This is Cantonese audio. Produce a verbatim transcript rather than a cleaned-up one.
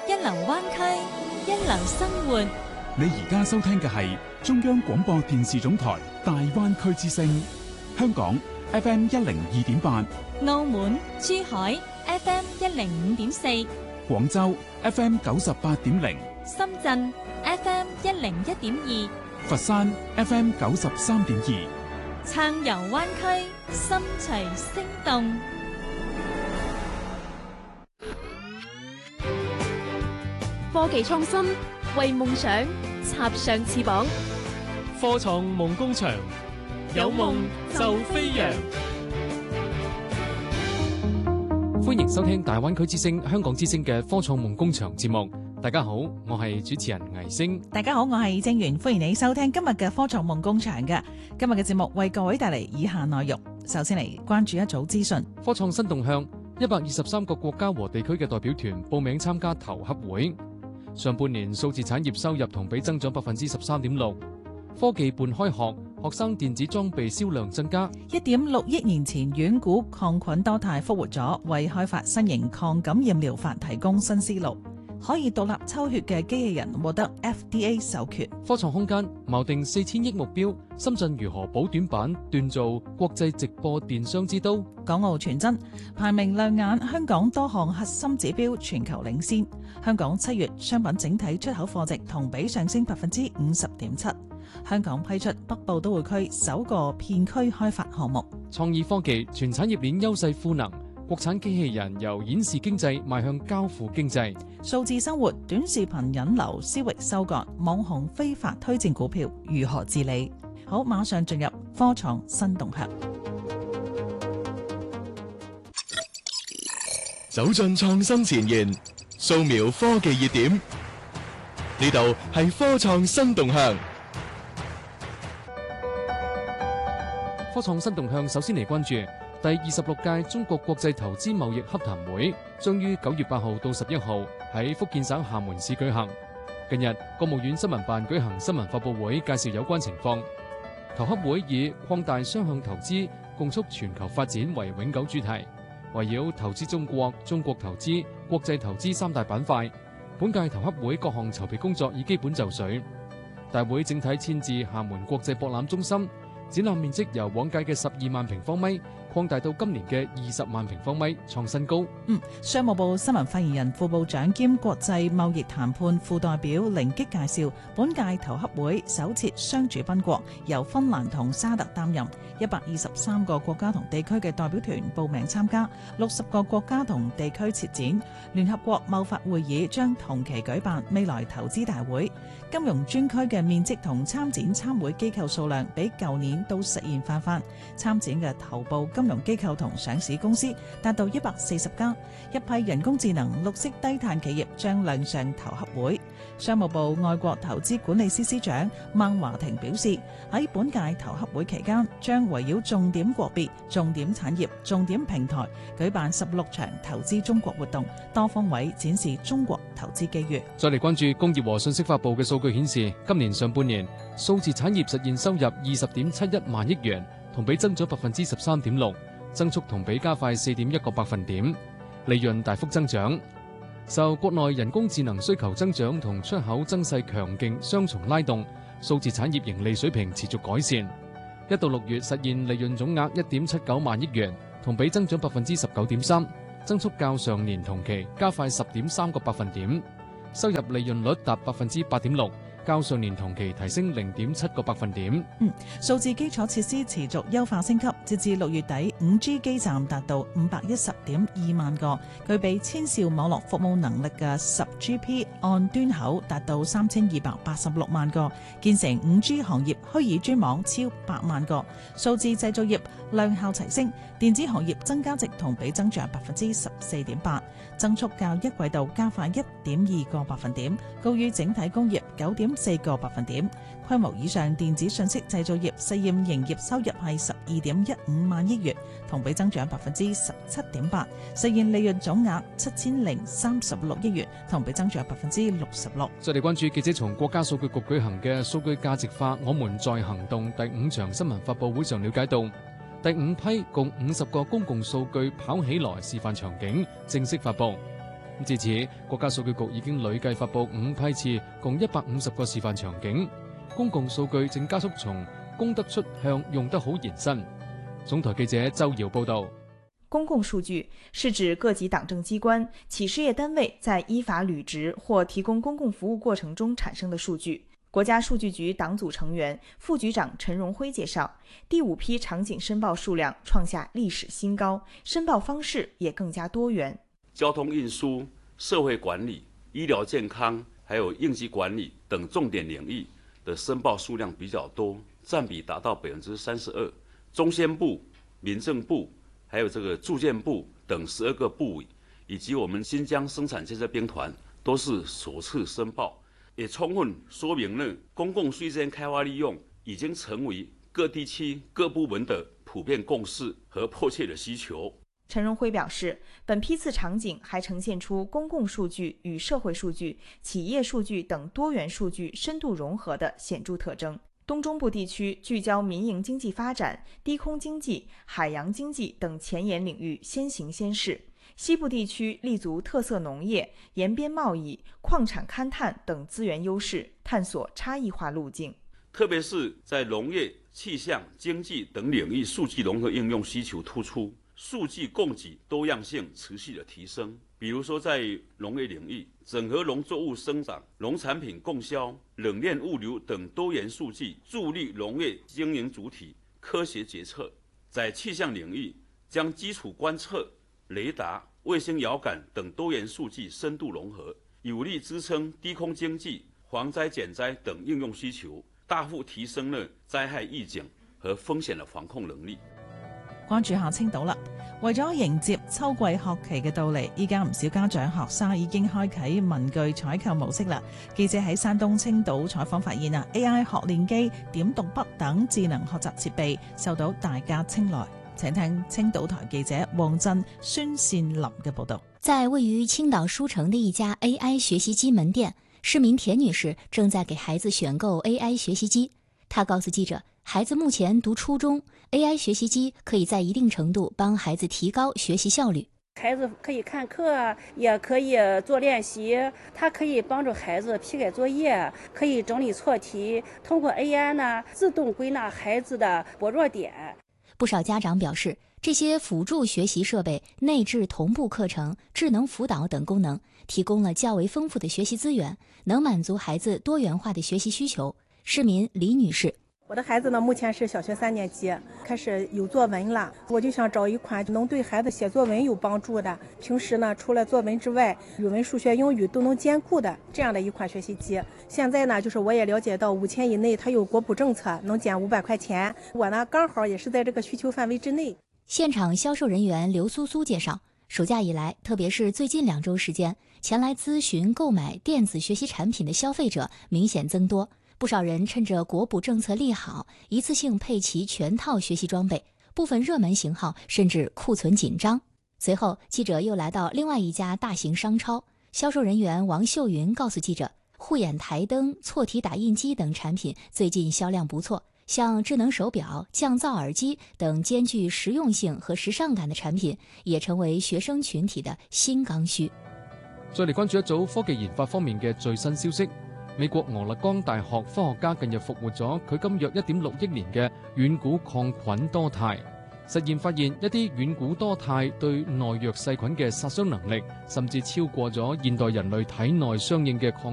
一流灣區，一流生活。 你而家收聽嘅係中央廣播電視總台大灣區之聲，香港 F M 一零二點八， 澳門、珠海 F M 一零五點四， 廣州 F M 九十八點零， 深圳 F M 一零一點二， 佛山 F M 九十三點二。 暢遊灣區，心隨聲動。 科技創新，為夢想插上翅膀。 科創夢工場，有夢就飛揚。歡迎收聽大灣區之聲、香港之聲嘅科創夢工場節目。大家好，我係主持人倪星。 大家好，我係正源，歡迎你收聽今日嘅科創夢工場嘅。今日嘅節目為各位帶嚟以下內容。首先嚟關注一組資訊。 科創新動向，一百二十三個國家和地區嘅代表團報名參加投洽會。上半年數字產業收入同比增長百分之十三點六。科技半開學，學生電子裝備銷量增加。 一點六億年前遠古抗菌多肽復活咗，為開發新型抗感染療法提供新思路。可以獨立抽血嘅機器人獲得 F D A 授權。 科創空間錨定四千億目標，深圳如何補短板，鍛造國際直播電商之都？ 港澳傳真排名亮眼，香港多項核心指標全球領先。香港七月商品整體出口貨值同比上升百分之五十點七。香港批出北部都會區首個片區開發項目。 創意科技全產業鏈優勢賦能。國產機器人由演示經濟邁向交付經濟。 數字生活短視頻引流私域收割，網紅非法推薦股票如何治理？好，馬上進入科創新動向。 走進創新前沿，掃描科技熱點，呢度係科創新動向。 科創新動向首先嚟關注第二十六屆中國國際投資貿易洽談會將於九月八號到十一號喺福建省廈門市舉行。近日，國務院新聞辦舉行新聞發佈會，介紹有關情況。投洽會以擴大雙向投資，共促全球發展為永久主題，圍繞投資中國、中國投資、國際投資三大板塊。本屆投洽會各項籌備工作已基本就緒。大會整體遷至廈門國際博覽中心，展覽面積由往屆嘅十二萬平方米擴大到今年嘅二十萬平方米，創新高。 嗯，商務部新聞發言人、副部長兼國際貿易談判副代表凌擊介紹，本屆投洽會首設雙主賓國，由芬蘭同沙特擔任，一百二十三個國家同地區嘅代表團報名參加，六十個國家同地區設展。聯合國貿發會議將同期舉辦未來投資大會。金融專區嘅面積同參展參會機構數量比舊年都實現翻番，參展嘅頭部金融機構同上市公司達到一百四十家，一批人工智能、綠色低碳企業將亮相投洽會。商務部外國投資管理司司長孟華庭表示，喺本屆投洽會期間，將圍繞重點國別、重點產業、重點平台舉辦十六場投資中國活動，多方位展示中國投資機遇。 再嚟關注工業和信息發布嘅數據顯示，今年上半年數字產業實現收入二十點七一萬億元，同比增長百分之十三點六，增速同比加快四點一個百分點，利潤大幅增長。受國內人工智能需求增長同出口增勢強勁雙重拉動，數字產業盈利水平持續改善。一到六月實現利潤總額一點七九萬億元，同比增長百分之十九點三，增速較上年同期加快十點三個百分點。收入利潤率達百分之八點六，較上年同期提升零點七個百分點。 嗯，數字基礎設施持續優化升級，截至六月底，五 G 基站達到五百一十點二萬個，具備千兆網絡服務能力嘅十 G P 按端口達到三千二百八十六萬個，建成五 G 行業虛擬專網超百萬個。數字製造業量效齊升，電子行業增加值同比增長百分之十四點八，增速較一季度加快一點二個百分點，高於整體工業九點四個百分點。規模以上電子信息製造業實驗營業收入係十二點一五萬億元，同比增長百分之十七點八，實現利潤總額七千零三十六億元，同比增長百分之六十六。 再嚟關注記者從國家數據局舉行嘅數據價值化我們在行動第五場新聞發佈會上了解到，第五批共五十個公共數據跑起來示範場景正式發佈。 至此，國家數據局已經累計發布五批次，共一百五十個示範場景。公共數據正加速從供得出向用得好延伸。總台記者周瑤報道。 公共數據是指各級黨政機關、企事業單位在依法履職或提供公共服務過程中產生的數據。國家數據局黨組成員、副局長陳榮輝介紹，第五批場景申報數量創下歷史新高，申報方式也更加多元。 交通運輸、社會管理、醫療健康，還有應急管理等重點領域的申報數量比較多，佔比達到百分之三十二。中宣部、民政部，還有這個住建部等十二個部委，以及我們新疆生產建設兵團，都是首次申報，也充分說明了公共稅間開發利用已經成為各地區各部門的普遍共識和迫切的需求。 陳榮輝表示，本批次場景還呈現出公共數據與社會數據、企業數據等多元數據深度融合的顯著特徵。東中部地區聚焦民營經濟發展、低空經濟、海洋經濟等前沿領域先行先試；西部地區立足特色農業、沿邊貿易、礦產勘探等資源優勢，探索差異化路徑。 特別是在農業、氣象、經濟等領域，數據融合應用需求突出，數據供給多樣性持續的提升。比如說，在農業領域，整合農作物生長、農產品供銷、冷鏈物流等多元數據，助力農業經營主體科學決策；在氣象領域，將基礎觀測、雷達、衛星遙感等多元數據深度融合，有力支撐低空經濟、防災減災等應用需求，大幅提升了災害預警和風險的防控能力。 關注下青島啦，為咗迎接秋季學期嘅到嚟，依家唔少家長學生已經開啟文具採購模式啦。記者喺山東青島採訪發現啊 ，A I 學練機、點讀筆等智能學習設備受到大家青睞。請聽青島台記者黃振、孫善林嘅報道。 在位於青島書城的一家 A I 學習機門店，市民田女士正在給孩子選購 A I 學習機。她告訴記者，孩子目前讀初中 ，A I 學習機可以在一定程度幫孩子提高學習效率。 孩子可以看課，也可以做練習，它可以幫助孩子批改作業，可以整理錯題。通過 A I 呢，自動歸納孩子的薄弱點。 不少家長表示，這些輔助學習設備內置同步課程、智能輔導等功能，提供了較為豐富的學習資源，能滿足孩子多元化的學習需求。市民李女士， 我的孩子呢，目前是小學三年級，開始有作文了，我就想找一款能對孩子寫作文有幫助的，平時呢除了作文之外，語文、數學、英語都能兼顧的這樣的一款學習機。現在呢，就是我也了解到五千以內它有國補政策，能減五百塊錢，我呢剛好也是在這個需求範圍之內。 現場銷售人員劉蘇蘇介紹，暑假以來，特別是最近兩週時間，前來諮詢購買電子學習產品的消費者明顯增多。不少人趁着國補政策利好，一次性配齊全套學習裝備，部分熱門型號甚至庫存緊張。隨後，記者又來到另外一家大型商超，銷售人員王秀雲告訴記者，護眼台燈、錯題打印機等產品最近銷量不錯，像智能手錶、降噪耳機等兼具實用性和時尚感的產品，也成為學生群體的新剛需。 再嚟關注一組科技研發方面嘅最新消息。美國俄勒岡大學科學家近日復活咗距今約一點六億年嘅遠古抗菌多肽。實驗發現一啲遠古多肽對耐藥細菌嘅殺傷能力，甚至超過咗現代人類體內相應嘅抗